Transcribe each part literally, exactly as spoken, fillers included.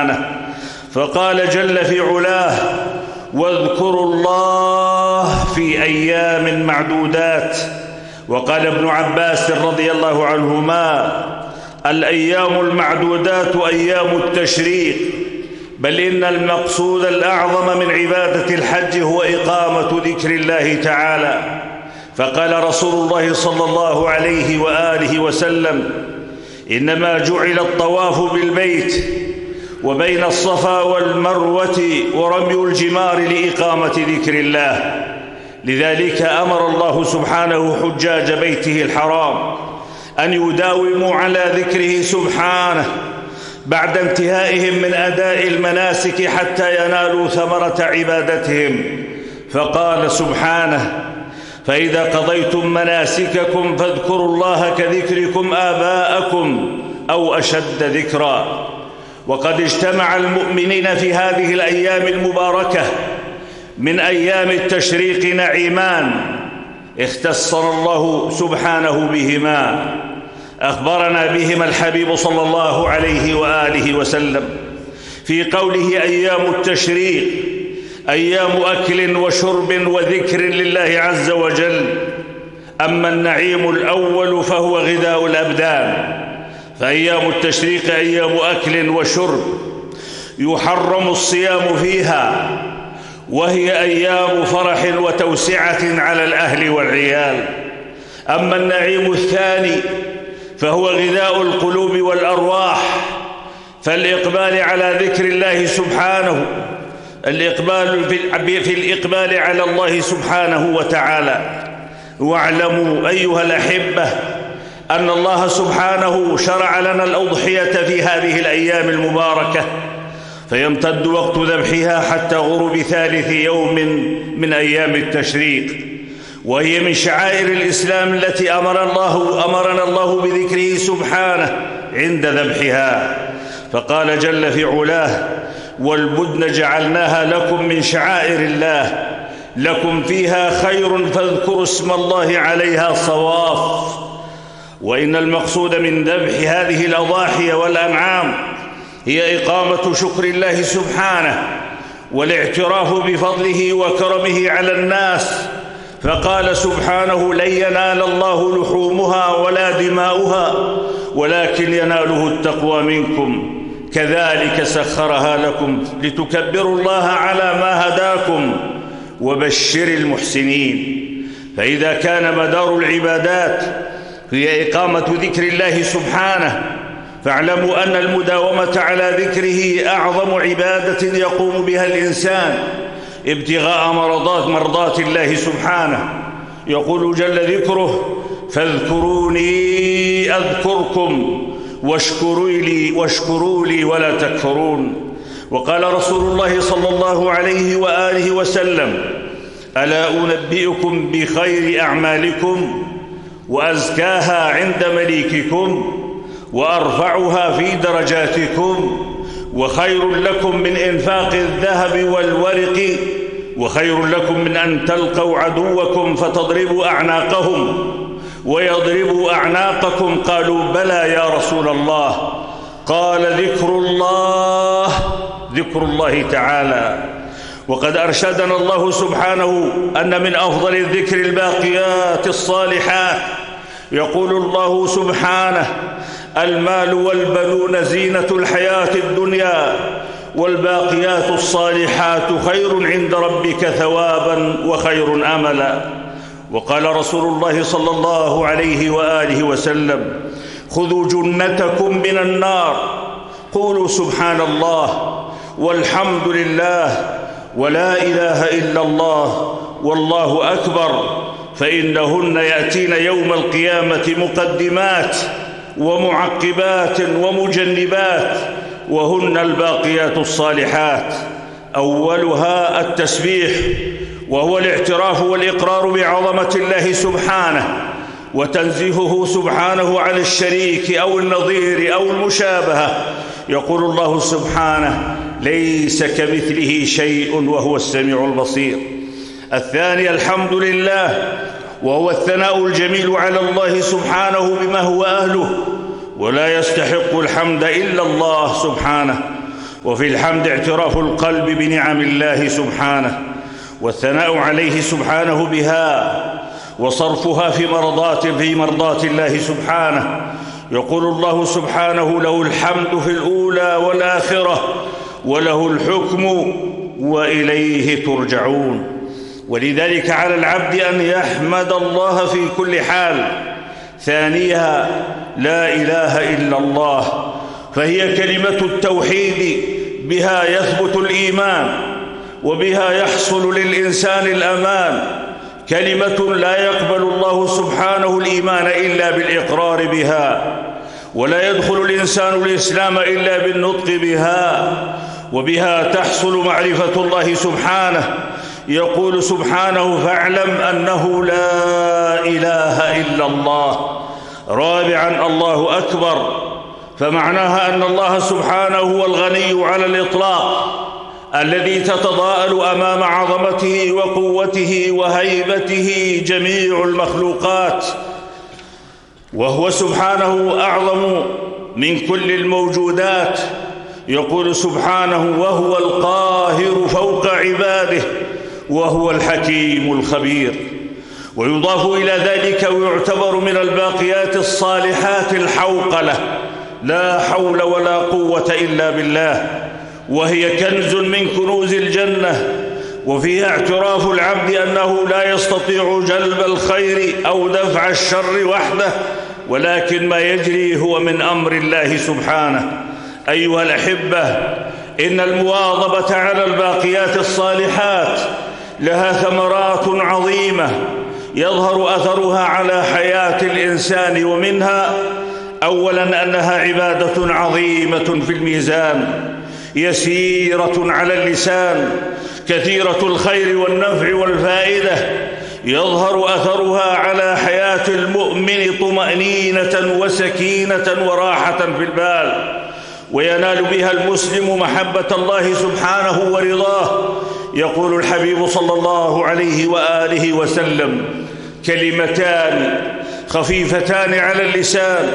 سبحانه، فقال جل في علاه: واذكروا الله في أيام معدودات. وقال ابن عباس رضي الله عنهما: الأيام المعدودات أيام التشريق، بل إن المقصود الأعظم من عبادة الحج هو إقامة ذكر الله تعالى. فقال رسول الله صلى الله عليه وآله وسلم: إنما جعل الطواف بالبيت وبين الصفا والمروة ورمي الجمار لإقامة ذكر الله. لذلك أمر الله سبحانه حجاج بيته الحرام أن يداوموا على ذكره سبحانه بعد انتهائهم من أداء المناسك حتى ينالوا ثمرة عبادتهم. فقال سبحانه: فإذا قضيتم مناسككم فاذكروا الله كذكركم آباءكم أو أشد ذكرا. وقد اجتمع المؤمنين في هذه الأيام المباركة من أيام التشريق نعيمان اختصنا الله سبحانه بهما، أخبرنا بهما الحبيب صلى الله عليه وآله وسلم في قوله: أيام التشريق أيام أكل وشرب وذكر لله عز وجل. أما النعيم الأول فهو غذاء الأبدان، فأيام التشريق أيام أكل وشرب يحرم الصيام فيها، وهي أيام فرح وتوسعة على الأهل والعيال. أما النعيم الثاني فهو غذاء القلوب والأرواح، فالإقبال على ذكر الله سبحانه، الإقبال في الإقبال على الله سبحانه وتعالى. واعلموا أيها الأحبة أن الله سبحانه شرع لنا الأضحية في هذه الأيام المباركة، فيمتد وقت ذبحها حتى غروب ثالث يوم من أيام التشريق، وهي من شعائر الإسلام التي أمر الله أمرنا الله بذكره سبحانه عند ذبحها. فقال جل في علاه: والبدن جعلناها لكم من شعائر الله لكم فيها خير فاذكروا اسم الله عليها صواف. وإن المقصود من ذبح هذه الأضاحي والأنعام هي إقامة شكر الله سبحانه والاعتراف بفضله وكرمه على الناس. فقال سبحانه: لن ينال الله لحومها ولا دماؤها ولكن يناله التقوى منكم، كذلك سخرها لكم لتكبروا الله على ما هداكم وبشر المحسنين. فإذا كان مدار العبادات هي إقامة ذكر الله سبحانه، فاعلموا أن المداومة على ذكره أعظم عبادة يقوم بها الإنسان ابتغاء مرضات مرضات الله سبحانه. يقول جل ذكره: فاذكروني أذكركم واشكروا لي واشكروا لي ولا تكفرون. وقال رسول الله صلى الله عليه وآله وسلم: ألا أنبئكم بخير أعمالكم وأزكاها عند مليككم وأرفعها في درجاتكم وخير لكم من إنفاق الذهب والورق وخير لكم من أن تلقوا عدوكم فتضربوا أعناقهم ويضربوا أعناقكم؟ قالوا: بلى يا رسول الله. قال: ذكر الله ذكر الله تعالى. وقد أرشدنا الله سبحانه أن من أفضل الذكر الباقيات الصالحات. يقول الله سبحانه: المال والبنون زينة الحياة الدنيا والباقيات الصالحات خير عند ربك ثوابا وخير أملا. وقال رسول الله صلى الله عليه وآله وسلم: خذوا جنتكم من النار. قولوا سبحان الله والحمد لله ولا إله إلا الله والله أكبر، فإنهن يأتين يوم القيامة مقدمات ومعقبات ومجنبات، وهن الباقيات الصالحات. أولها التسبيح، وهو الاعتراف والإقرار بعظمة الله سبحانه وتنزيهه سبحانه عن الشريك أو النظير أو المشابهة. يقول الله سبحانه: ليس كمثله شيء وهو السميع البصير. الثاني الحمد لله، وهو الثناء الجميل على الله سبحانه بما هو أهله، ولا يستحق الحمد إلا الله سبحانه. وفي الحمد اعتراف القلب بنعم الله سبحانه والثناء عليه سبحانه بها وصرفها في مرضات في مرضات الله سبحانه. يقول الله سبحانه: له الحمد في الأولى والآخرة وله الحكم وإليه ترجعون. ولذلك على العبد أن يحمد الله في كل حال. ثانيها لا إله إلا الله، فهي كلمة التوحيد، بها يثبت الإيمان وبها يحصل للإنسان الأمان. كلمة لا يقبل الله سبحانه الإيمان إلا بالإقرار بها، ولا يدخل الإنسان الإسلام إلا بالنطق بها، وبها تحصل معرفة الله سبحانه. يقول سبحانه: فاعلم أنه لا إله إلا الله. رابعا الله أكبر، فمعناها أن الله سبحانه هو الغني على الإطلاق الذي تتضاءل أمام عظمته وقوته وهيبته جميع المخلوقات، وهو سبحانه أعظم من كل الموجودات. يقول سبحانه: وهو القاهر فوق عباده وهو الحكيم الخبير. ويضاف إلى ذلك ويعتبر من الباقيات الصالحات الحوقلة، لا حول ولا قوة إلا بالله، وهي كنز من كنوز الجنة، وفيها اعتراف العبد أنه لا يستطيع جلب الخير أو دفع الشر وحده، ولكن ما يجري هو من أمر الله سبحانه. أيها الأحبة، إن المواظبة على الباقيات الصالحات لها ثمرات عظيمة يظهر أثرها على حياة الإنسان، ومنها أولا أنها عبادة عظيمة في الميزان، يسيرة على اللسان، كثيرة الخير والنفع والفائدة، يظهر أثرها على حياة المؤمن طمأنينة وسكينة وراحة في البال، وينال بها المسلم محبة الله سبحانه ورضاه. يقول الحبيب صلى الله عليه وآله وسلم: كلمتان خفيفتان على اللسان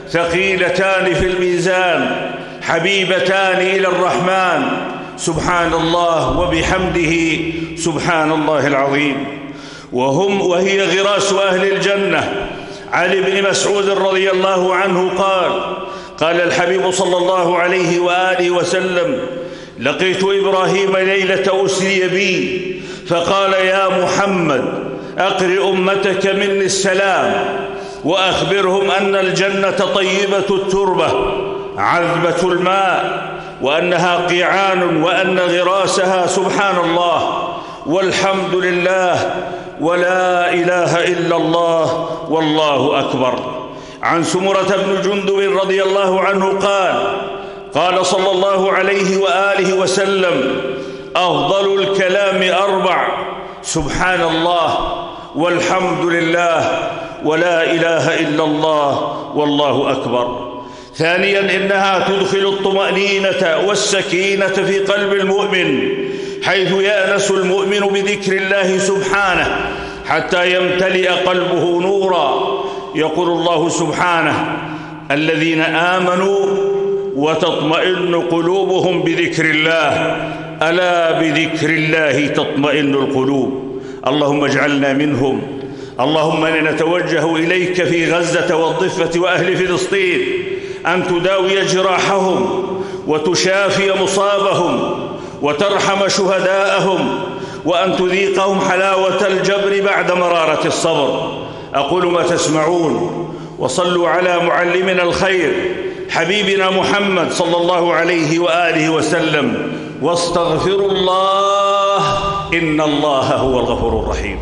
ثقيلتان في الميزان حبيبتان إلى الرحمن، سبحان الله وبحمده سبحان الله العظيم. وهم وهي غراس أهل الجنة. علي بن مسعود رضي الله عنه قال: قال الحبيب صلى الله عليه وآله وسلم: لقيت إبراهيم ليلة أسري بي فقال: يا محمد أقرئ أمتك مني السلام وأخبرهم أن الجنة طيبة التربة عذبة الماء، وأنها قيعان، وأن غراسها سبحان الله والحمد لله ولا إله إلا الله والله أكبر. عن سمرة بن جندب رضي الله عنه قال: قال صلى الله عليه وآله وسلم: أفضل الكلام أربع: سبحان الله والحمد لله ولا إله إلا الله والله أكبر. ثانيا إنها تدخل الطمأنينة والسكينة في قلب المؤمن، حيث يأنس المؤمن بذكر الله سبحانه حتى يمتلئ قلبه نورا. يقول الله سبحانه: الذين آمنوا وتطمئن قلوبهم بذكر الله، ألا بذكر الله تطمئن القلوب. اللهم اجعلنا منهم. اللهم إنا نتوجه إليك في غزة والضفة وأهل فلسطين أن تداوي جراحهم وتشافي مصابهم وترحم شهداءهم، وأن تذيقهم حلاوة الجبر بعد مرارة الصبر. أقول ما تسمعون، وصلوا على معلمنا الخير حبيبنا محمد صلى الله عليه وآله وسلم، واستغفروا الله إن الله هو الغفور الرحيم.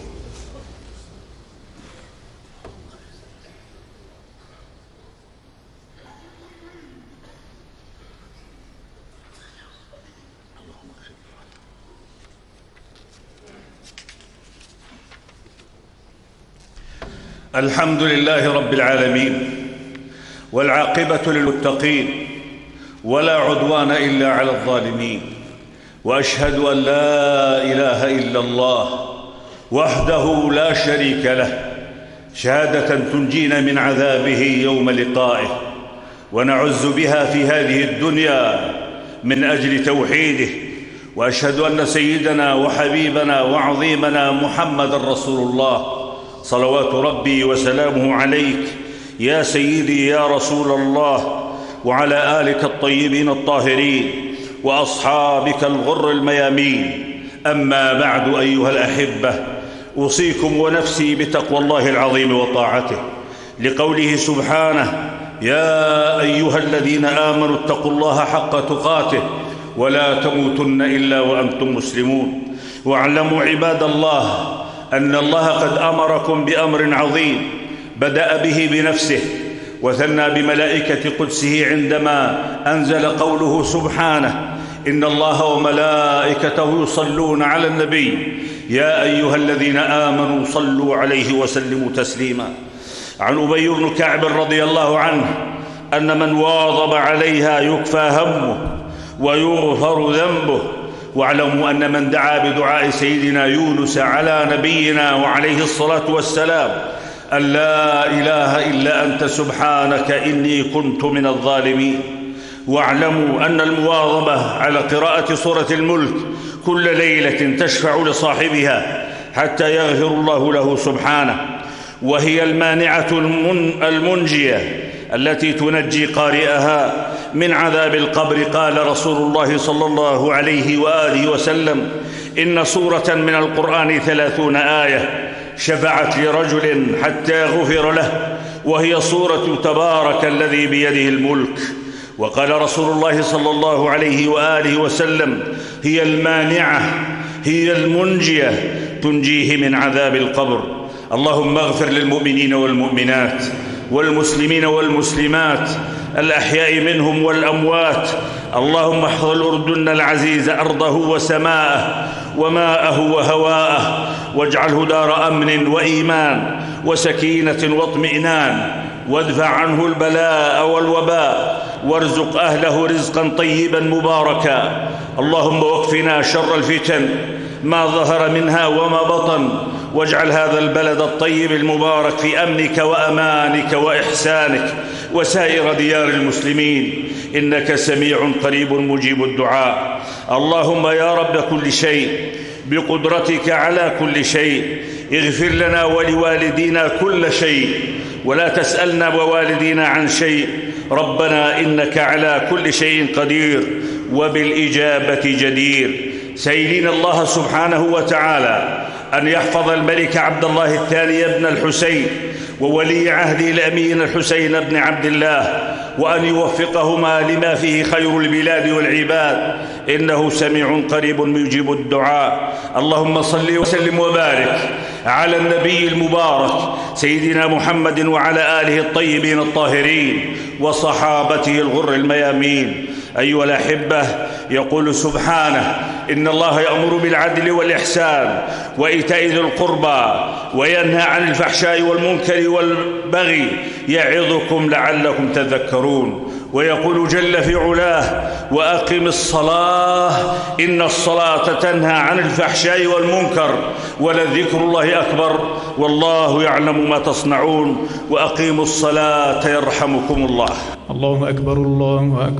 الحمد لله رب العالمين، والعاقبة للمتقين، ولا عدوان إلا على الظالمين، وأشهد أن لا إله إلا الله وحده لا شريك له، شهادة تنجينا من عذابه يوم لقائه، ونعز بها في هذه الدنيا من أجل توحيده، وأشهد أن سيدنا وحبيبنا وعظيمنا محمد رسول الله، صلوات ربي وسلامه عليك يا سيدي يا رسول الله، وعلى آلك الطيبين الطاهرين وأصحابك الغر الميامين. أما بعد أيها الأحبة، أوصيكم ونفسي بتقوى الله العظيم وطاعته، لقوله سبحانه: يا أيها الذين آمنوا اتقوا الله حق تقاته ولا تموتن إلا وأنتم مسلمون. واعلموا عباد الله أن الله قد أمركم بأمر عظيم بدأ به بنفسه وثنى بملائكة قدسه عندما أنزل قوله سبحانه: إن الله وملائكته يصلون على النبي يا أيها الذين آمنوا صلوا عليه وسلموا تسليما. عن أبي بن كعب رضي الله عنه أن من واظب عليها يكفى همه ويغفر ذنبه. واعلموا أن من دعا بدعاء سيدنا يونس على نبينا وعليه الصلاة والسلام أن لا إله إلا أنت سبحانك إني كنت من الظالمين. واعلموا أن المواظبة على قراءة سورة الملك كل ليلة تشفع لصاحبها حتى يغفر الله له سبحانه، وهي المانعة المنجية التي تنجي قارئها من عذاب القبر. قال رسول الله صلى الله عليه وآله وسلم: إن سورة من القرآن ثلاثون آية شفعت لرجل حتى غفر له، وهي سورة تبارك الذي بيده الملك. وقال رسول الله صلى الله عليه وآله وسلم: هي المانعة، هي المنجية، تنجيه من عذاب القبر. اللهم اغفر للمؤمنين والمؤمنات والمسلمين والمسلمات الأحياء منهم والأموات. اللهم احفظ الأردن العزيز أرضه وسماءه وماءه وهواءه، واجعله دار أمن وإيمان وسكينة واطمئنان، وادفع عنه البلاء والوباء، وارزق أهله رزقا طيبا مباركا. اللهم واكفنا شر الفتن ما ظهر منها وما بطن، واجعل هذا البلد الطيب المبارك في أمنك وأمانك وإحسانك وسائر ديار المسلمين، إنك سميع قريب مجيب الدعاء. اللهم يا رب كل شيء بقدرتك على كل شيء، اغفر لنا ولوالدينا كل شيء، ولا تسألنا ووالدينا عن شيء. ربنا إنك على كل شيء قدير وبالإجابة جدير. سائلين الله سبحانه وتعالى أن يحفظ الملك عبد الله الثاني بن الحسين وولي عهده الأمين الحسين بن عبد الله، وأن يوفقهما لما فيه خير البلاد والعباد، إنه سميع قريب يجيب الدعاء. اللهم صل وسلم وبارك على النبي المبارك سيدنا محمد وعلى آله الطيبين الطاهرين وصحابته الغر الميامين. أيها الأحبة، يقول سبحانه: إن الله يأمر بالعدل والإحسان وإيتاء ذي القربى وينهى عن الفحشاء والمنكر والبغي يعظكم لعلكم تذكرون. ويقول جل في علاه: وأقم الصلاة إن الصلاة تنهى عن الفحشاء والمنكر ولذكر الله أكبر والله يعلم ما تصنعون. وأقيموا الصلاة يرحمكم الله. الله أكبر الله أكبر.